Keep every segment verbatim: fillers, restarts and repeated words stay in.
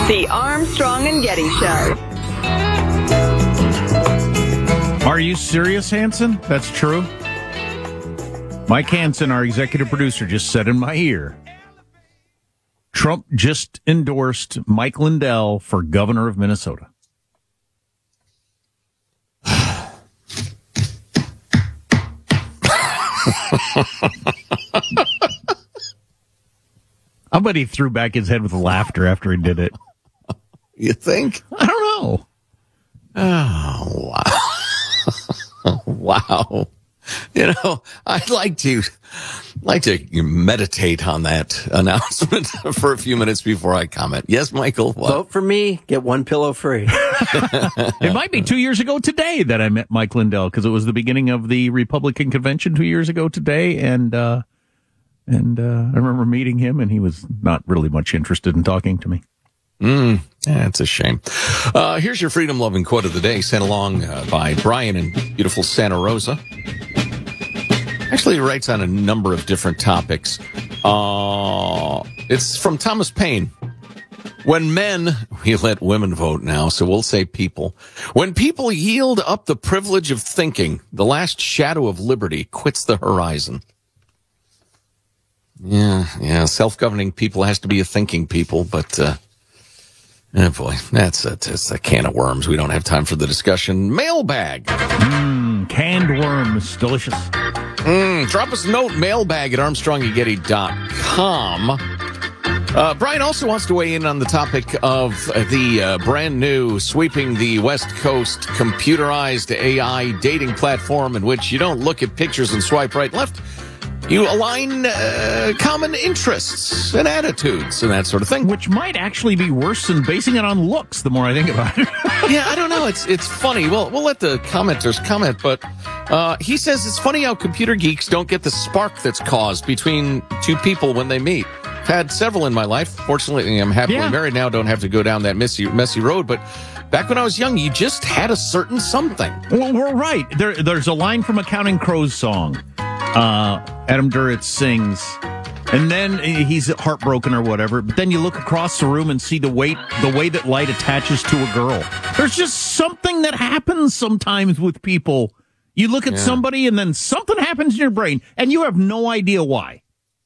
The Armstrong and Getty Show. Are you serious, Hanson? That's true? Mike Hanson, our executive producer, just said in my ear, Trump just endorsed Mike Lindell for governor of Minnesota. I bet he threw back his head with laughter after he did it. You think? I don't know. Oh, wow. Wow. You know, I'd like to like to meditate on that announcement for a few minutes before I comment. Yes, Michael? What? Vote for me, get one pillow free. It might be two years ago today that I met Mike Lindell, because it was the beginning of the Republican convention two years ago today, and uh, and uh, I remember meeting him, and he was not really much interested in talking to me. Mm, that's a shame. Uh, here's your freedom-loving quote of the day, sent along uh, by Brian in beautiful Santa Rosa. Actually, he writes on a number of different topics. Uh, it's from Thomas Paine. When men, we let women vote now, so we'll say people. When people yield up the privilege of thinking, the last shadow of liberty quits the horizon. Yeah, yeah, self-governing people has to be a thinking people, but... Uh, Oh, boy, that's a, that's a can of worms. We don't have time for the discussion. Mailbag. Mmm, canned worms. Delicious. Mm, drop us a note, mailbag at armstrong and getty dot com. Uh, Brian also wants to weigh in on the topic of the uh, brand new, sweeping the West Coast computerized A I dating platform in which you don't look at pictures and swipe right and left. You align uh, common interests and attitudes and that sort of thing. Which might actually be worse than basing it on looks, the more I think about it. Yeah, I don't know. It's it's funny. Well, we'll let the commenters comment, but uh, he says it's funny how computer geeks don't get the spark that's caused between two people when they meet. I've had several in my life. Fortunately, I'm happily yeah. married now, don't have to go down that messy, messy road, but... Back when I was young, you just had a certain something. Well, we're right. There, there's a line from a Counting Crows song. Uh, Adam Duritz sings, and then he's heartbroken or whatever. But then you look across the room and see the weight, the way that light attaches to a girl. There's just something that happens sometimes with people. You look at yeah. somebody, and then something happens in your brain, and you have no idea why.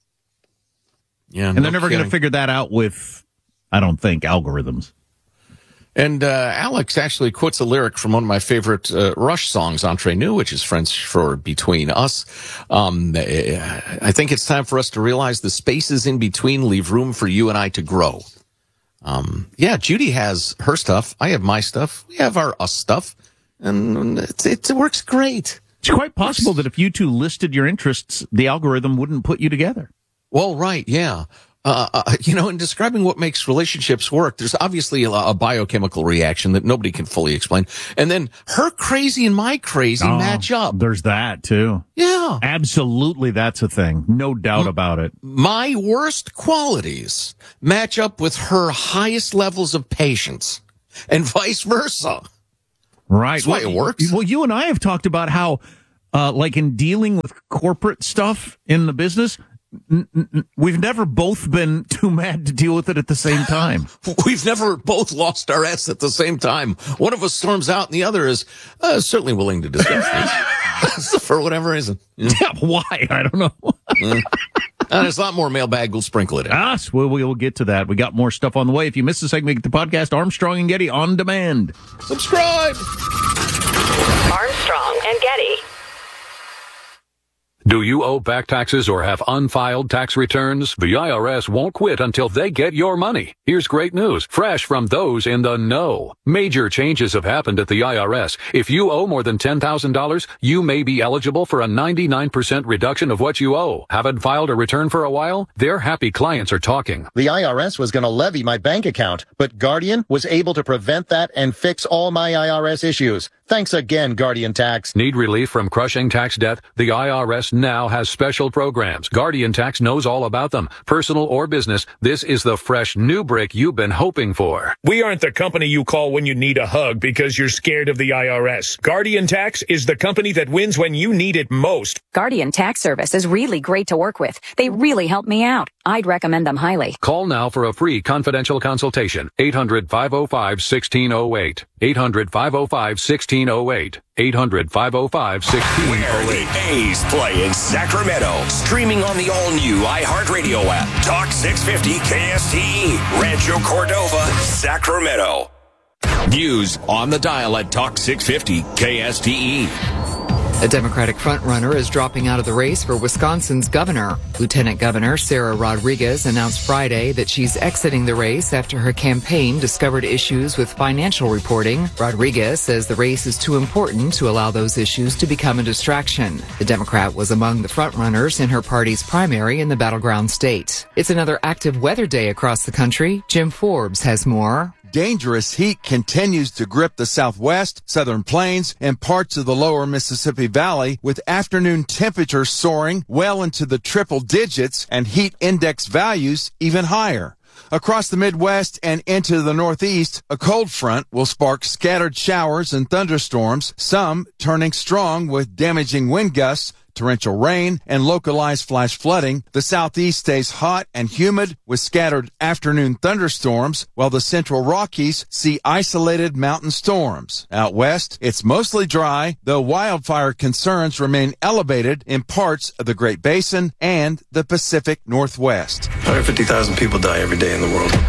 Yeah, and no they're never going to figure that out with, I don't think, algorithms. And uh, Alex actually quotes a lyric from one of my favorite uh, Rush songs, Entre Nous, which is French for Between Us. Um, I think it's time for us to realize the spaces in between leave room for you and I to grow. Um, yeah, Judy has her stuff. I have my stuff. We have our us stuff. And it, it, it works great. It's quite possible that if you two listed your interests, the algorithm wouldn't put you together. Well, right, yeah. Uh, uh, you know, in describing what makes relationships work, there's obviously a, a biochemical reaction that nobody can fully explain. And then her crazy and my crazy oh, match up. There's that, too. Yeah. Absolutely, that's a thing. No doubt M- about it. My worst qualities match up with her highest levels of patience, and vice versa. Right. That's why well, it works. Well, you and I have talked about how, uh, like in dealing with corporate stuff in the business, N- n- we've never both been too mad to deal with it at the same time. We've never both lost our ass at the same time. One of us storms out and the other is uh, certainly willing to discuss this for whatever reason. Yeah, yeah why? I don't know. mm. And there's a lot more mailbag. We'll sprinkle it in. Ah, well, we'll get to that. We got more stuff on the way. If you missed the segment, get the podcast Armstrong and Getty on demand. Subscribe. Armstrong and Getty. Do you owe back taxes or have unfiled tax returns? The I R S won't quit until they get your money. Here's great news, fresh from those in the know. Major changes have happened at the I R S. If you owe more than ten thousand dollars, you may be eligible for a ninety-nine percent reduction of what you owe. Haven't filed a return for a while? Their happy clients are talking. The I R S was going to levy my bank account, but Guardian was able to prevent that and fix all my I R S issues. Thanks again, Guardian Tax. Need relief from crushing tax debt? The I R S now has special programs. Guardian Tax knows all about them. Personal or business, this is the fresh new break you've been hoping for. We aren't the company you call when you need a hug because you're scared of the I R S. Guardian Tax is the company that wins when you need it most. Guardian Tax Service is really great to work with. They really help me out. I'd recommend them highly. Call now for a free confidential consultation. eight hundred, five oh five, one six oh eight. eight hundred, five oh five, one six oh eight. eight hundred, five oh five, one six oh eight. Where the A's play in Sacramento. Streaming on the all-new iHeartRadio app. Talk six fifty K S T E. Rancho Cordova, Sacramento. News on the dial at Talk six fifty K S T E. A Democratic frontrunner is dropping out of the race for Wisconsin's governor. Lieutenant Governor Sarah Rodriguez announced Friday that she's exiting the race after her campaign discovered issues with financial reporting. Rodriguez says the race is too important to allow those issues to become a distraction. The Democrat was among the frontrunners in her party's primary in the battleground state. It's another active weather day across the country. Jim Forbes has more. Dangerous heat continues to grip the Southwest, Southern Plains, and parts of the lower Mississippi Valley, with afternoon temperatures soaring well into the triple digits and heat index values even higher. Across the Midwest and into the Northeast, a cold front will spark scattered showers and thunderstorms, some turning strong with damaging wind gusts, torrential rain, and localized flash flooding. The Southeast stays hot and humid with scattered afternoon thunderstorms, while the Central Rockies see isolated mountain storms. Out west, it's mostly dry, though wildfire concerns remain elevated in parts of the Great Basin and the Pacific Northwest. one hundred fifty thousand people die every day in the world.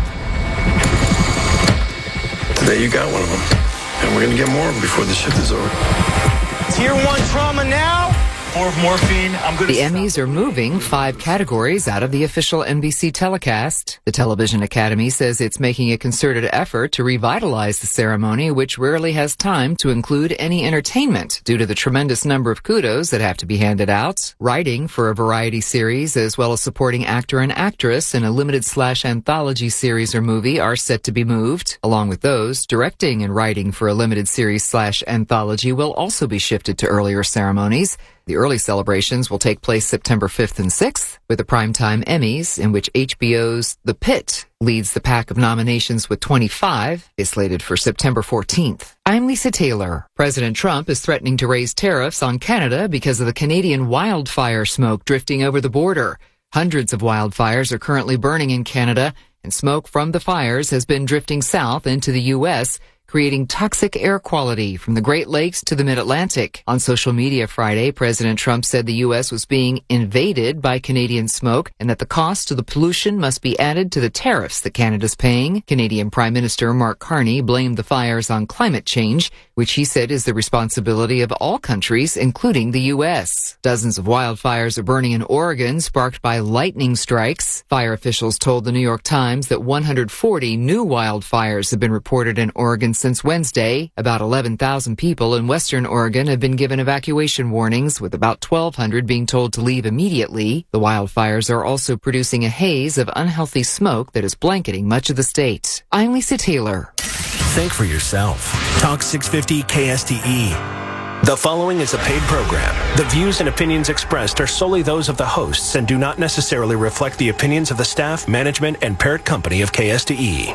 Today you got one of them, and we're going to get more before the shift is over. Tier one trauma now. More morphine. I'm good. The Emmys are moving five categories out of the official N B C telecast. The Television Academy says it's making a concerted effort to revitalize the ceremony, which rarely has time to include any entertainment due to the tremendous number of kudos that have to be handed out. Writing for a variety series, as well as supporting actor and actress in a limited slash anthology series or movie, are set to be moved. Along with those, directing and writing for a limited series slash anthology will also be shifted to earlier ceremonies. The early celebrations will take place September fifth and sixth, with the Primetime Emmys, in which H B O's The Pitt leads the pack of nominations with twenty-five, is slated for September fourteenth. I'm Lisa Taylor. President Trump is threatening to raise tariffs on Canada because of the Canadian wildfire smoke drifting over the border. Hundreds of wildfires are currently burning in Canada, and smoke from the fires has been drifting south into the U S, creating toxic air quality from the Great Lakes to the Mid-Atlantic. On social media Friday, President Trump said the U S was being invaded by Canadian smoke and that the cost of the pollution must be added to the tariffs that Canada's paying. Canadian Prime Minister Mark Carney blamed the fires on climate change, which he said is the responsibility of all countries, including the U S. Dozens of wildfires are burning in Oregon, sparked by lightning strikes. Fire officials told the New York Times that one hundred forty new wildfires have been reported in Oregon since Wednesday. About eleven thousand people in western Oregon have been given evacuation warnings, with about twelve hundred being told to leave immediately. The wildfires are also producing a haze of unhealthy smoke that is blanketing much of the state. I'm Lisa Taylor. Think for yourself. Talk six fifty K S T E. The following is a paid program. The views and opinions expressed are solely those of the hosts and do not necessarily reflect the opinions of the staff, management, and parent company of K S T E.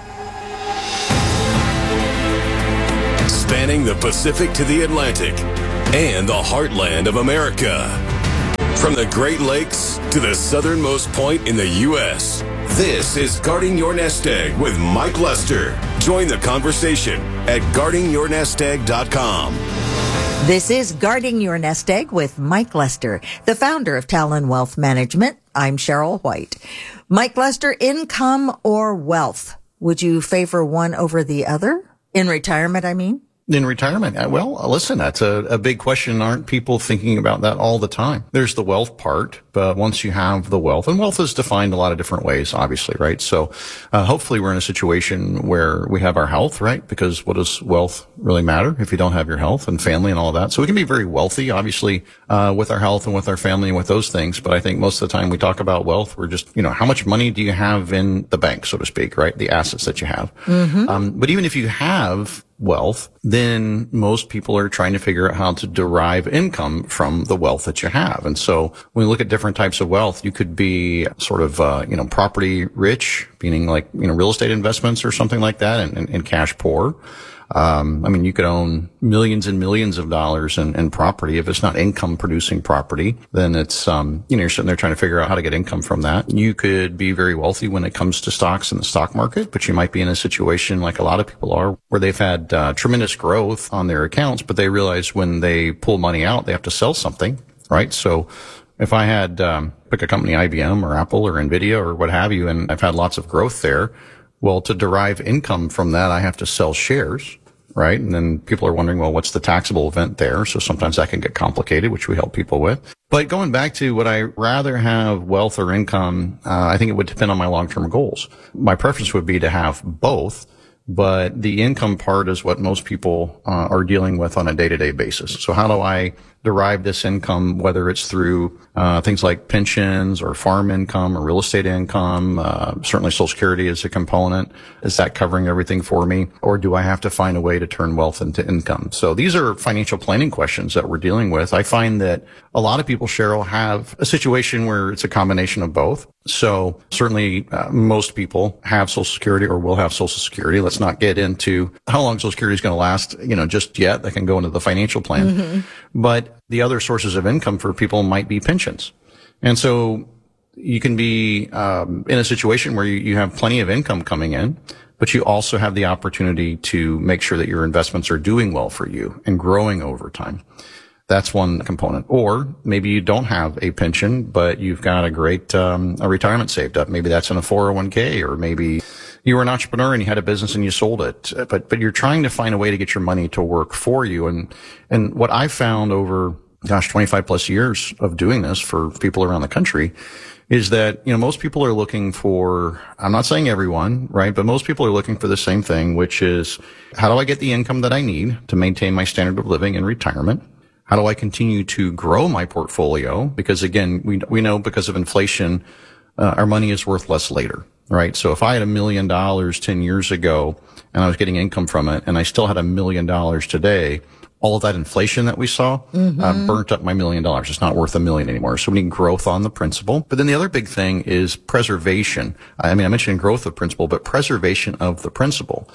Spanning the Pacific to the Atlantic and the heartland of America. From the Great Lakes to the southernmost point in the U S, this is Guarding Your Nest Egg with Mike Lester. Join the conversation at guarding your nest egg dot com. This is Guarding Your Nest Egg with Mike Lester, the founder of Talon Wealth Management. I'm Cheryl White. Mike Lester, income or wealth? Would you favor one over the other? In retirement, I mean? In retirement? Well, listen, that's a, a big question. Aren't people thinking about that all the time? There's the wealth part, but once you have the wealth, and wealth is defined a lot of different ways, obviously, right? So, uh, hopefully we're in a situation where we have our health, right? Because what does wealth really matter if you don't have your health and family and all of that? So we can be very wealthy, obviously, uh, with our health and with our family and with those things. But I think most of the time we talk about wealth, we're just, you know, how much money do you have in the bank, so to speak, right? The assets that you have. Mm-hmm. Um, but even if you have wealth, then most people are trying to figure out how to derive income from the wealth that you have. And so when we look at different types of wealth, you could be sort of, uh, you know, property rich, meaning like, you know, real estate investments or something like that, and, and, and cash poor. Um, I mean, you could own millions and millions of dollars in, in property. If it's not income producing property, then it's, um, you know, you're sitting there trying to figure out how to get income from that. You could be very wealthy when it comes to stocks in the stock market, but you might be in a situation like a lot of people are where they've had uh, tremendous growth on their accounts, but they realize when they pull money out, they have to sell something, right? So if I had, um, pick a company, I B M or Apple or Nvidia or what have you, and I've had lots of growth there, well, to derive income from that, I have to sell shares, right? And then people are wondering, well, what's the taxable event there? So sometimes that can get complicated, which we help people with. But going back to would I rather have wealth or income, uh, I think it would depend on my long-term goals. My preference would be to have both, but the income part is what most people uh, are dealing with on a day-to-day basis. So how do I derive this income, whether it's through uh things like pensions or farm income or real estate income? Uh, certainly Social Security is a component. Is that covering everything for me? Or do I have to find a way to turn wealth into income? So these are financial planning questions that we're dealing with. I find that a lot of people, Cheryl, have a situation where it's a combination of both. So certainly uh, most people have Social Security or will have Social Security. Let's not get into how long Social Security is going to last, you know, just yet. That can go into the financial plan. Mm-hmm. But the other sources of income for people might be pensions. And so you can be um, in a situation where you, you have plenty of income coming in, but you also have the opportunity to make sure that your investments are doing well for you and growing over time. That's one component. Or maybe you don't have a pension, but you've got a great um, a retirement saved up. Maybe that's in a four oh one k, or maybe you were an entrepreneur and you had a business and you sold it. But but you're trying to find a way to get your money to work for you. And and what I've found over, gosh, twenty-five plus years of doing this for people around the country is that, you know, most people are looking for, I'm not saying everyone, right, but most people are looking for the same thing, which is, how do I get the income that I need to maintain my standard of living in retirement? How do I continue to grow my portfolio? Because again, we we know because of inflation, uh, our money is worth less later, right? So if I had a million dollars ten years ago and I was getting income from it and I still had a million dollars today, all of that inflation that we saw mm-hmm. uh, burnt up my million dollars. It's not worth a million anymore. So we need growth on the principal. But then the other big thing is preservation. I mean, I mentioned growth of principal, but preservation of the principal.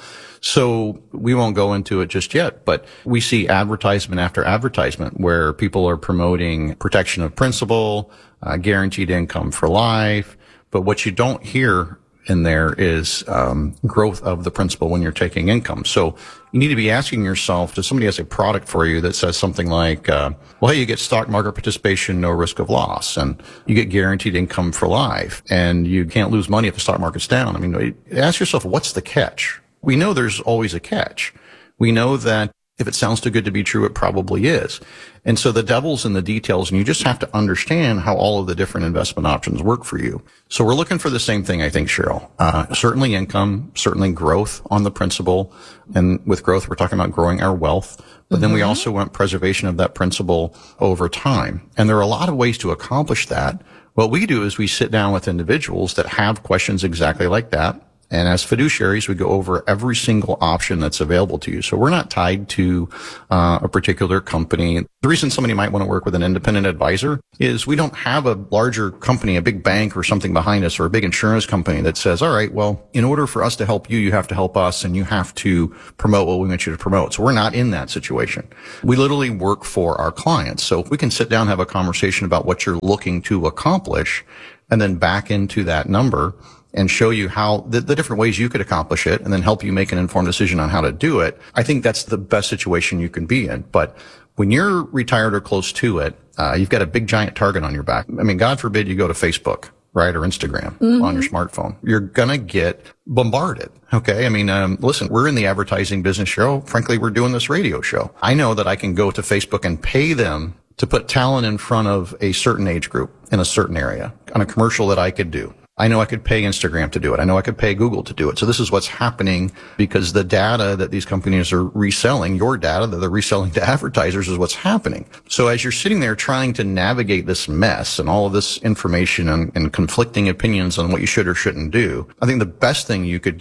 So we won't go into it just yet, but we see advertisement after advertisement where people are promoting protection of principal, uh, guaranteed income for life. But what you don't hear in there is um, growth of the principal when you're taking income. So you need to be asking yourself, if somebody has a product for you that says something like, uh, well, hey, you get stock market participation, no risk of loss, and you get guaranteed income for life, and you can't lose money if the stock market's down. I mean, ask yourself, what's the catch? We know there's always a catch. We know that if it sounds too good to be true, it probably is. And so the devil's in the details, and you just have to understand how all of the different investment options work for you. So we're looking for the same thing, I think, Cheryl. Uh, certainly income, certainly growth on the principal. And with growth, we're talking about growing our wealth. But mm-hmm. then we also want preservation of that principal over time. And there are a lot of ways to accomplish that. What we do is we sit down with individuals that have questions exactly like that. And as fiduciaries, we go over every single option that's available to you. So we're not tied to uh, a particular company. The reason somebody might want to work with an independent advisor is we don't have a larger company, a big bank or something behind us, or a big insurance company that says, all right, well, in order for us to help you, you have to help us and you have to promote what we want you to promote. So we're not in that situation. We literally work for our clients. So if we can sit down and have a conversation about what you're looking to accomplish and then back into that number and show you how the, the different ways you could accomplish it and then help you make an informed decision on how to do it, I think that's the best situation you can be in. But when you're retired or close to it, uh, you've got a big giant target on your back. I mean, God forbid you go to Facebook, right, or Instagram mm-hmm. on your smartphone. You're gonna get bombarded. Okay. I mean, um, listen, we're in the advertising business, Cheryl. Frankly, we're doing this radio show. I know that I can go to Facebook and pay them to put talent in front of a certain age group in a certain area on a commercial that I could do. I know I could pay Instagram to do it. I know I could pay Google to do it. So this is what's happening because the data that these companies are reselling, your data that they're reselling to advertisers, is what's happening. So as you're sitting there trying to navigate this mess and all of this information and, and conflicting opinions on what you should or shouldn't do, I think the best thing you could do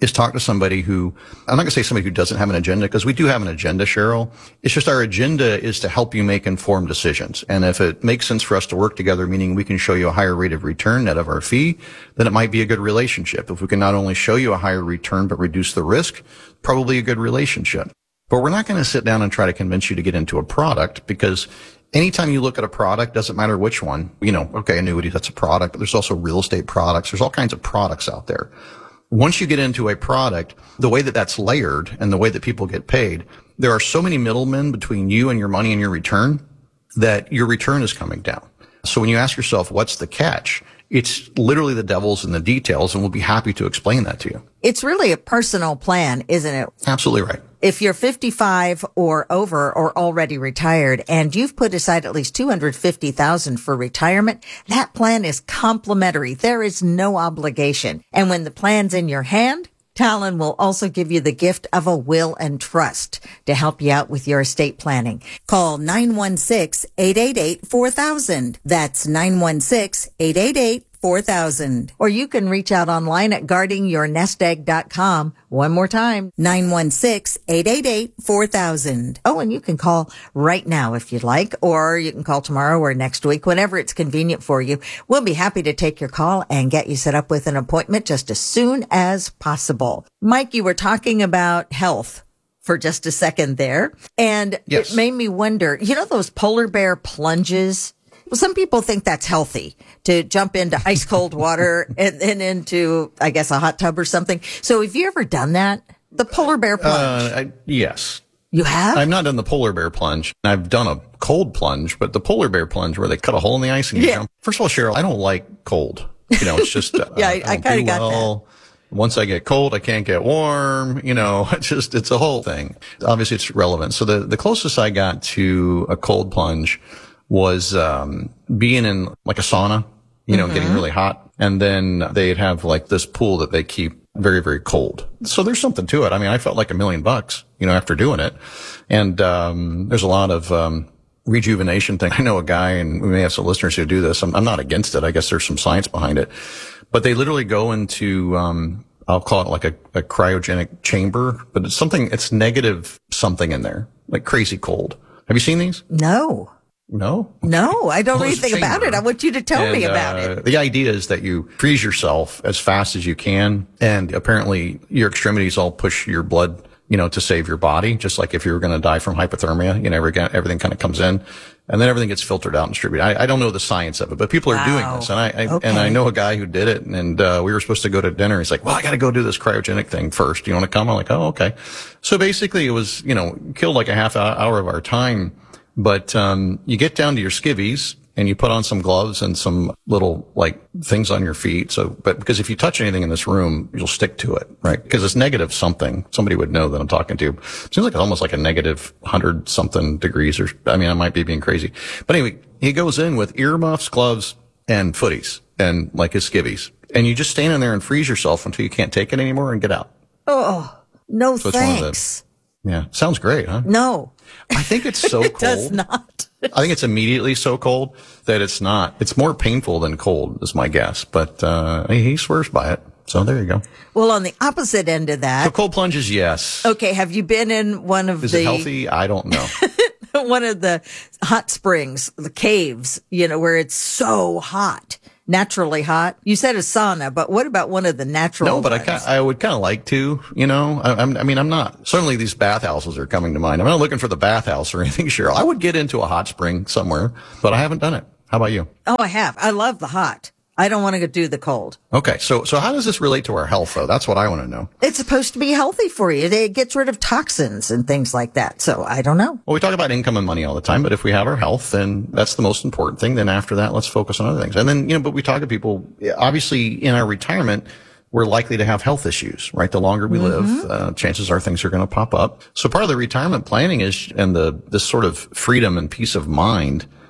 is talk to somebody who, I'm not going to say somebody who doesn't have an agenda, because we do have an agenda, Cheryl. It's just our agenda is to help you make informed decisions. And if it makes sense for us to work together, meaning we can show you a higher rate of return net of our fee, then it might be a good relationship. If we can not only show you a higher return, but reduce the risk, probably a good relationship. But we're not going to sit down and try to convince you to get into a product, because anytime you look at a product, doesn't matter which one, you know, okay, annuity, that's a product, but there's also real estate products. There's all kinds of products out there. Once you get into a product, the way that that's layered and the way that people get paid, there are so many middlemen between you and your money and your return that your return is coming down. So when you ask yourself, what's the catch? It's literally the devil's in the details, and we'll be happy to explain that to you. It's really a personal plan, isn't it? Absolutely right. If you're fifty-five or over or already retired and you've put aside at least two hundred fifty thousand dollars for retirement, that plan is complimentary. There is no obligation. And when the plan's in your hand, Talon will also give you the gift of a will and trust to help you out with your estate planning. Call nine one six, eight eight eight, four thousand. That's nine one six, eight eight eight, four thousand. Or you can reach out online at guarding your nest egg dot com. One more time, nine one six, eight eight eight, four thousand. Oh, and you can call right now if you'd like, or you can call tomorrow or next week, whenever it's convenient for you. We'll be happy to take your call and get you set up with an appointment just as soon as possible. Mike, you were talking about health for just a second there, and yes. It made me wonder, you know those polar bear plunges? Well, some people think that's healthy to jump into ice cold water and then into, I guess, a hot tub or something. So have you ever done that? The polar bear plunge? Uh, I, yes. You have? I've not done the polar bear plunge. I've done a cold plunge, but the polar bear plunge where they cut a hole in the ice and you yeah. jump. First of all, Cheryl, I don't like cold. You know, it's just, uh, yeah, I, I, I kind of got well. that. Once I get cold, I can't get warm. You know, it's just, it's a whole thing. Obviously, it's relevant. So the, the closest I got to a cold plunge was um being in like a sauna, you know, mm-hmm. getting really hot. And then they'd have like this pool that they keep very, very cold. So there's something to it. I mean, I felt like a million bucks, you know, after doing it. And um there's a lot of um rejuvenation thing. I know a guy, and we may have some listeners who do this. I'm, I'm not against it. I guess there's some science behind it. But they literally go into um I'll call it like a, a cryogenic chamber, but it's something, it's negative something in there, like crazy cold. Have you seen these? No. No? No, I don't know Closed anything about chamber. it. I want you to tell and, me about uh, it. The idea is that you freeze yourself as fast as you can, and apparently your extremities all push your blood, you know, to save your body, just like if you were going to die from hypothermia, you know, everything kind of comes in, and then everything gets filtered out and distributed. I, I don't know the science of it, but people are Wow. doing this, and I, I Okay. and I know a guy who did it, and uh, we were supposed to go to dinner. He's like, well, I got to go do this cryogenic thing first. You want to come? I'm like, oh, okay. So basically it was, you know, killed like a half hour of our time. But, um, you get down to your skivvies and you put on some gloves and some little like things on your feet. So, but because if you touch anything in this room, you'll stick to it, right? Because it's negative something. Somebody would know that I'm talking to. It seems like it's almost like a negative hundred something degrees, or, I mean, I might be being crazy. But anyway, he goes in with earmuffs, gloves, and footies and like his skivvies. And you just stand in there and freeze yourself until you can't take it anymore and get out. Oh, no So it's one of the- thanks. Yeah. Sounds great, huh? No. I think it's so It cold. does not. I think it's immediately so cold that it's not. It's more painful than cold, is my guess. But uh he swears by it. So there you go. Well, on the opposite end of that. So cold plunges, yes. Okay, have you been in one of Is the it healthy? I don't know. one of the hot springs, the caves, you know, where it's so hot, naturally hot? You said a sauna, but what about one of the natural No, but I ones? kind I would kind of like to, you know. I, I'm, I mean, I'm not. Certainly, these bathhouses are coming to mind. I'm not looking for the bathhouse or anything, Cheryl. I would get into a hot spring somewhere, but I haven't done it. How about you? Oh, I have. I love the hot. I don't want to do the cold. Okay, so so how does this relate to our health, though? That's what I want to know. It's supposed to be healthy for you. It gets rid of toxins and things like that. So I don't know. Well, we talk about income and money all the time, but if we have our health, then that's the most important thing. Then after that, let's focus on other things. And then, you know, but we talk to people, obviously in our retirement, we're likely to have health issues, right? The longer we Mm-hmm. live, uh, chances are things are going to pop up. So part of the retirement planning is, and the, this sort of freedom and peace of mind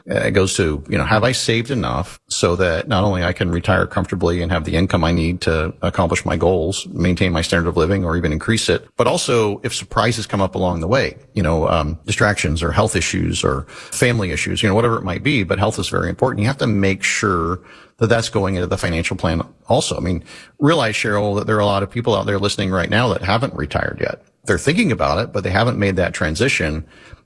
It goes to, you know, have I saved enough so that not only I can retire comfortably and have the income I need to accomplish my goals, maintain my standard of living, or even increase it, but also if surprises come up along the way, you know, um, distractions or health issues or family issues, you know, whatever it might be, but health is very important. You have to make sure that that's going into the financial plan also. I mean, realize, Cheryl, that there are a lot of people out there listening right now that haven't retired yet. They're thinking about it, but they haven't made that transition.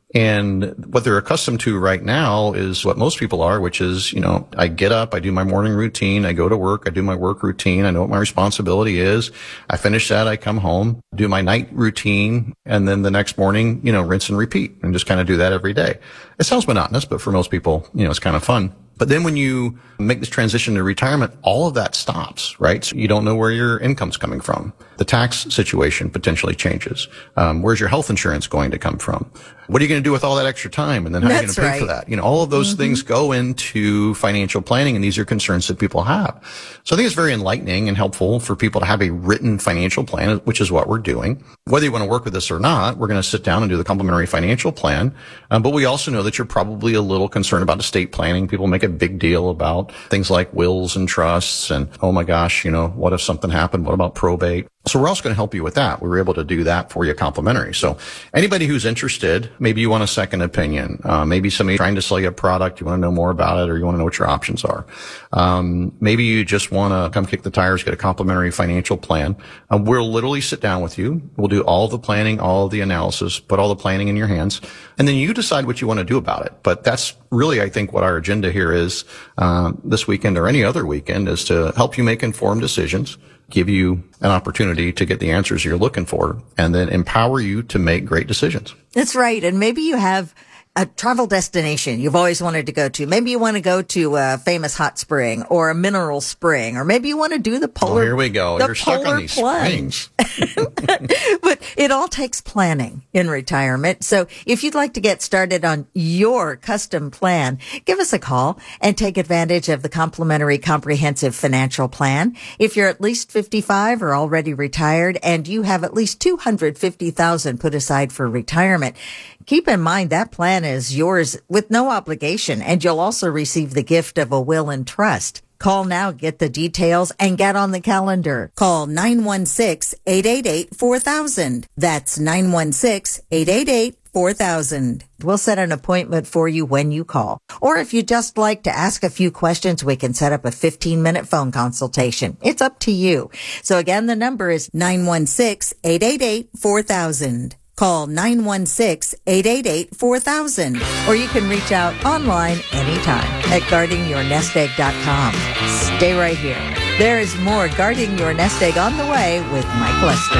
And what they're accustomed to right now is what most people are, which is, you know, I get up, I do my morning routine, I go to work, I do my work routine, I know what my responsibility is. I finish that, I come home, do my night routine, and then the next morning, you know, rinse and repeat, and just kind of do that every day. It sounds monotonous, but for most people, you know, it's kind of fun. But then when you make this transition to retirement, all of that stops, right? So you don't know where your income's coming from. The tax situation potentially changes. Um, where's your health insurance going to come from? What are you going to do with all that extra time? And then how are you going to pay right. for that? You know, all of those mm-hmm. things go into financial planning, and these are concerns that people have. So I think it's very enlightening and helpful for people to have a written financial plan, which is what we're doing. Whether you want to work with us or not, we're going to sit down and do the complimentary financial plan. Um, but we also know that you're probably a little concerned about estate planning. People make a big deal about things like wills and trusts and, oh my gosh, you know, what if something happened? What about probate? So we're also going to help you with that. We were able to do that for you complimentary. So anybody who's interested, maybe you want a second opinion. Uh, maybe somebody trying to sell you a product, you want to know more about it, or you want to know what your options are. Um, maybe you just want to come kick the tires, get a complimentary financial plan. Uh, we'll literally sit down with you. We'll do all the planning, all of the analysis, put all the planning in your hands, and then you decide what you want to do about it. But that's really, I think, what our agenda here is uh, this weekend or any other weekend, is to help you make informed decisions, give you an opportunity to get the answers you're looking for, and then empower you to make great decisions. That's right. And maybe you have a travel destination you've always wanted to go to. Maybe you want to go to a famous hot spring or a mineral spring, or maybe you want to do the polar. Oh, here we go. The You're stuck on these plunge. springs. But it all takes planning in retirement. So if you'd like to get started on your custom plan, give us a call and take advantage of the complimentary comprehensive financial plan. If you're at least fifty-five or already retired and you have at least two hundred fifty thousand dollars put aside for retirement, keep in mind that plan is yours with no obligation, and you'll also receive the gift of a will and trust. Call now, get the details, and get on the calendar. Call nine one six, eight eight eight, four thousand. That's nine one six, eight eight eight, four thousand. We'll set an appointment for you when you call. Or if you'd just like to ask a few questions, we can set up a fifteen-minute phone consultation. It's up to you. So again, the number is nine one six, eight eight eight, four thousand. Call nine one six, eight eight eight, four thousand, or you can reach out online anytime at guarding your nest egg dot com. Stay right here. There is more Guarding Your Nest Egg on the way with Mike Lester.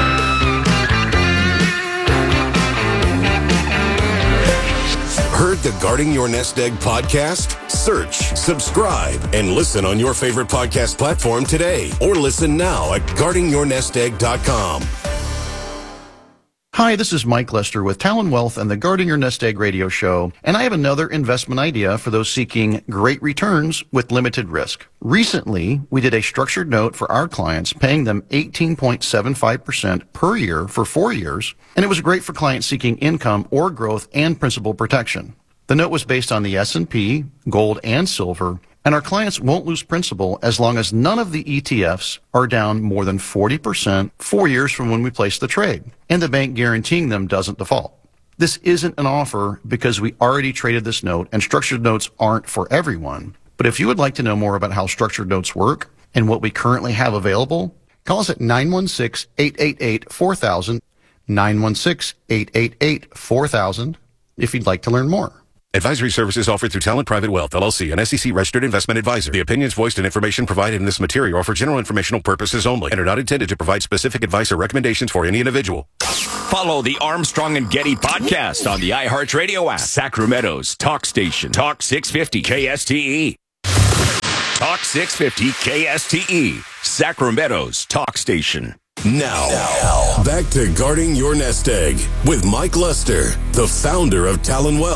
Heard the Guarding Your Nest Egg podcast? Search, subscribe, and listen on your favorite podcast platform today, or listen now at guarding your nest egg dot com. Hi, this is Mike Lester with Talon Wealth and the Guarding Your Nest Egg radio show, and I have another investment idea for those seeking great returns with limited risk. Recently, we did a structured note for our clients, paying them eighteen point seven five percent per year for four years, and it was great for clients seeking income or growth and principal protection. The note was based on the S and P, gold, and silver, and our clients won't lose principal as long as none of the E T Fs are down more than forty percent four years from when we place the trade, and the bank guaranteeing them doesn't default. This isn't an offer because we already traded this note, and structured notes aren't for everyone. But if you would like to know more about how structured notes work and what we currently have available, call us at nine one six, eight eight eight, four thousand, nine one six, eight eight eight, four thousand, if you'd like to learn more. Advisory services offered through Talent Private Wealth, L L C, an S E C-registered investment advisor. The opinions voiced and information provided in this material are for general informational purposes only and are not intended to provide specific advice or recommendations for any individual. Follow the Armstrong and Getty podcast on the iHeartRadio app. Sacramento's talk station. Talk six fifty K S T E. Talk six fifty K S T E. Sacramento's talk station. Now, now, back to Guarding Your Nest Egg with Mike Lester, the founder of Talon Wealth.